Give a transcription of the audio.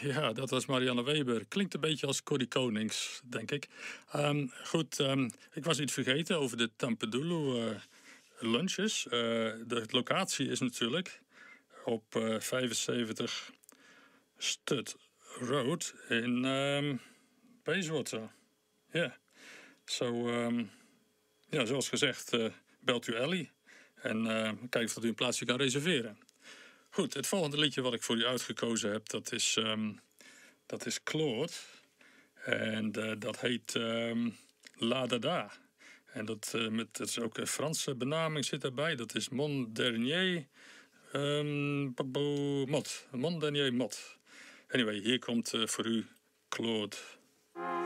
Ja, dat was Marianne Weber. Klinkt een beetje als Corrie Konings, denk ik. Goed, ik was iets vergeten over de Tampedulu lunches. De locatie is natuurlijk op 75 Stud Road in Bayswater. Ja, zoals gezegd, belt u Ellie en kijkt of u een plaatsje kan reserveren. Goed, het volgende liedje wat ik voor u uitgekozen heb, dat is Claude. En dat heet La Dada. En dat is ook een Franse benaming zit daarbij. Dat is Mon Dernier Mot. Mon Dernier Mot. Anyway, hier komt voor u Claude.